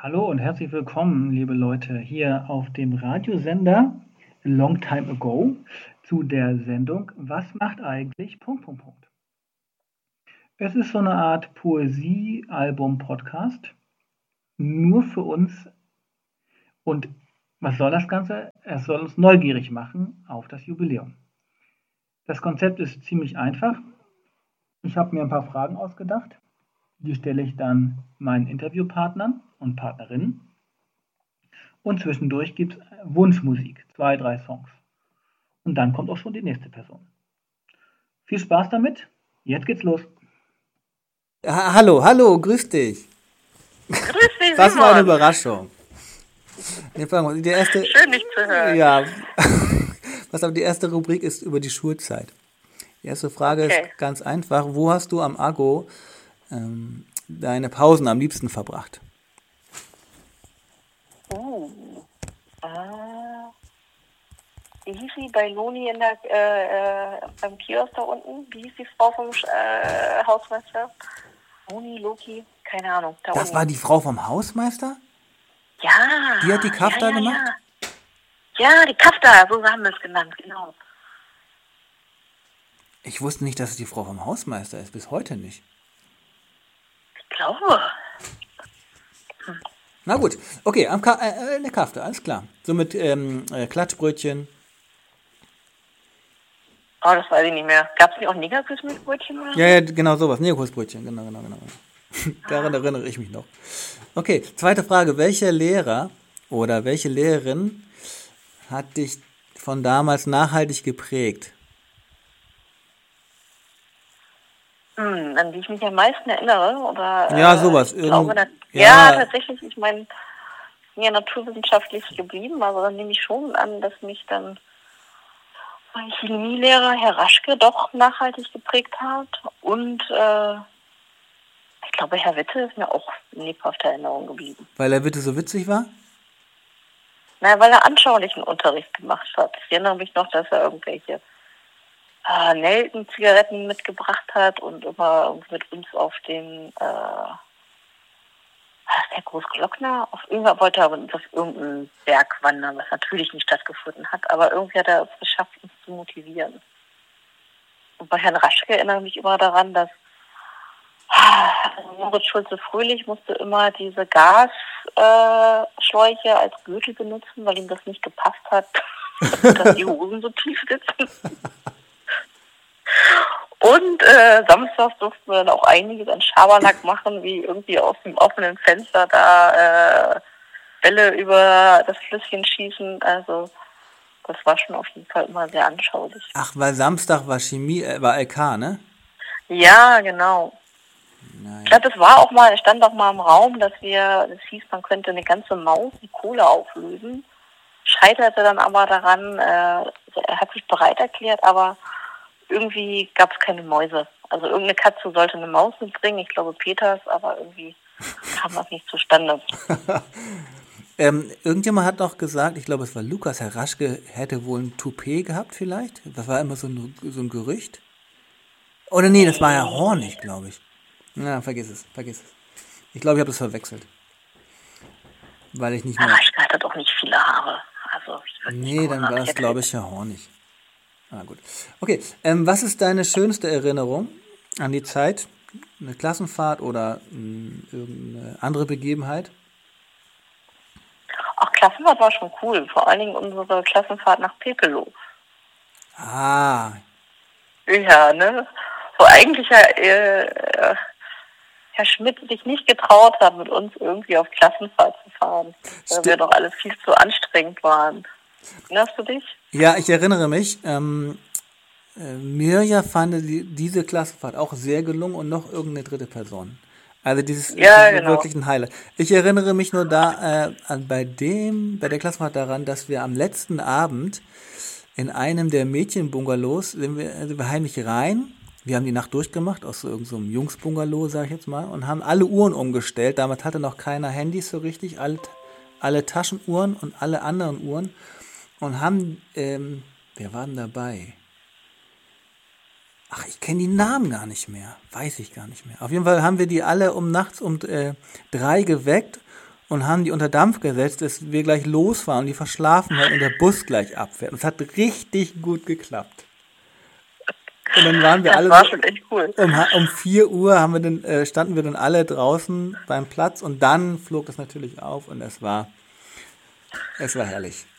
Hallo und herzlich willkommen, liebe Leute, hier auf dem Radiosender Long Time Ago zu der Sendung Was macht eigentlich... Es ist so eine Art Poesie-Album-Podcast, nur für uns. Und was soll das Ganze? Es soll uns neugierig machen auf das Jubiläum. Das Konzept ist ziemlich einfach. Ich habe mir ein paar Fragen ausgedacht. Die stelle ich dann meinen Interviewpartnern und Partnerinnen. Und zwischendurch gibt es Wunschmusik, 2, 3 Songs. Und dann kommt auch schon die nächste Person. Viel Spaß damit. Jetzt geht's los. Hallo, grüß dich. Grüß dich, Was für eine Simon. Überraschung. Die erste, Schön, dich zu hören. ja, die erste Rubrik ist über die Schulzeit. Die erste Frage Okay. ist ganz einfach. Wo hast du am Aggo deine Pausen am liebsten verbracht? Wie hieß sie bei Loni in der, beim Kiosk da unten? Wie hieß die Frau vom Hausmeister? Loni, Loki? Keine Ahnung. Da Das unten. war die Frau vom Hausmeister? Ja. Die hat die Kafta gemacht? Ja, die Kafta, so haben wir es genannt, genau. Ich wusste nicht, dass es die Frau vom Hausmeister ist. Bis heute nicht. Ich glaube. Na gut, okay, eine Kafta, alles klar. So mit Klatschbrötchen. Oh, das weiß ich nicht mehr. Gab es nicht auch Negerküsmilchbrötchen oder so? Ja, genau sowas. Neokusbrötchen, genau. Daran erinnere ich mich noch. Okay, zweite Frage. Welcher Lehrer oder welche Lehrerin hat dich von damals nachhaltig geprägt? An die ich mich am meisten erinnere, oder? Ja, sowas. Ich glaube, Ja. tatsächlich. Ich meine, ich bin ja naturwissenschaftlich geblieben, also dann nehme ich schon an, dass mich dann mein Chemielehrer, Herr Raschke, doch nachhaltig geprägt hat. Und ich glaube, Herr Witte ist mir auch in lebhafter Erinnerung geblieben. Weil er bitte so witzig war? Naja, weil er anschaulichen Unterricht gemacht hat. Ich erinnere mich noch, dass er irgendwelche Nelken-Zigaretten mitgebracht hat und immer mit uns auf den der Großglockner, wollte er uns auf irgendeinen Berg wandern, was natürlich nicht stattgefunden hat, aber irgendwie hat er es geschafft, uns zu motivieren. Und bei Herrn Raschke erinnere ich mich immer daran, dass Moritz Schulze-Fröhlich musste immer diese Gasschläuche als Gürtel benutzen, weil ihm das nicht gepasst hat, dass die Hosen so tief sitzen. Und samstags durften wir dann auch einiges an Schabernack machen, wie irgendwie aus dem offenen Fenster da Bälle über das Flüsschen schießen. Also das war schon auf jeden Fall immer sehr anschaulich. Ach, weil Samstag war Chemie, war LK, ne? Ja, genau. Nein. Ich glaube, es stand auch mal im Raum, das hieß, man könnte eine ganze Maus die Kohle auflösen. Scheiterte dann aber daran, er hat sich bereit erklärt, aber irgendwie gab es keine Mäuse. Also irgendeine Katze sollte eine Maus mitbringen, ich glaube Peters, aber irgendwie kam das nicht zustande. Irgendjemand hat noch gesagt, ich glaube es war Lukas, Herr Raschke hätte wohl ein Toupet gehabt vielleicht. Das war immer so ein Gerücht. Oder nee, das war ja Hornig, glaube ich. Na, vergiss es. Ich glaube, ich habe das verwechselt. Weil ich nicht Herr mehr... Raschke hatte doch nicht viele Haare. Also, Nee, dann war es, glaube ich, ja Hornig. Ah, gut. Okay, was ist deine schönste Erinnerung an die Zeit? Eine Klassenfahrt oder irgendeine andere Begebenheit? Auch Klassenfahrt war schon cool, vor allen Dingen unsere Klassenfahrt nach Pepelow. Ah, Ja, ne? Wo eigentlich Herr Schmidt sich nicht getraut hat, mit uns irgendwie auf Klassenfahrt zu fahren, weil wir doch alle viel zu anstrengend waren. Erinnerst du dich? ja, ich erinnere mich. Mirja fand diese Klassenfahrt auch sehr gelungen und noch irgendeine dritte Person. Also das war genau. wirklich ein Highlight. Ich erinnere mich nur bei der Klassenfahrt daran, dass wir am letzten Abend in einem der Mädchenbungalows sind wir heimlich rein. Wir haben die Nacht durchgemacht, aus so irgendeinem Jungsbungalow, sag ich jetzt mal, und haben alle Uhren umgestellt. Damals hatte noch keiner Handys so richtig, alle Taschenuhren und alle anderen Uhren. Und haben, wer war denn dabei? Ach, ich kenne die Namen gar nicht mehr. Weiß ich gar nicht mehr. Auf jeden Fall haben wir die alle nachts um 3 geweckt und haben die unter Dampf gesetzt, dass wir gleich losfahren und die verschlafen werden und der Bus gleich abfährt. Und es hat richtig gut geklappt. Und dann waren wir Das alle war schon echt cool. um 4 Uhr standen wir dann alle draußen beim Platz und dann flog das natürlich auf und es war herrlich.